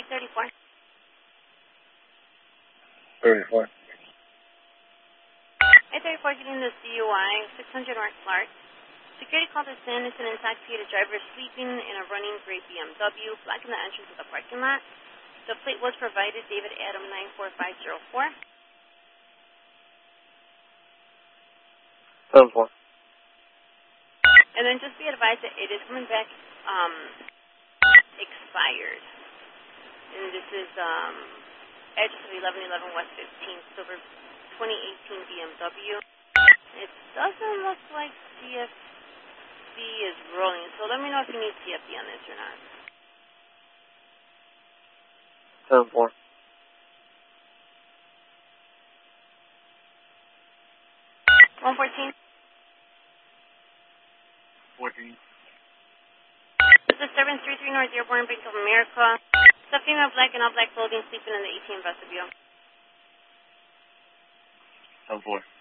834. 34. 834 getting the CUI, 600 North Clark. Security called us in. It's an intoxicated driver sleeping in a running gray BMW, blocking the entrance of the parking lot. The plate was provided, David Adam 94504. 74. And then just be advised that it is coming back expired. And this is address of 1111 West 15th, silver 2018 BMW. It doesn't look like CFD is rolling, so let me know if you need CFD on this or not. 74. 114. 14. Disturbance 33 North Dearborn, Bank of America. It's a female black and all black clothing sleeping in the 18 vestibule. 74.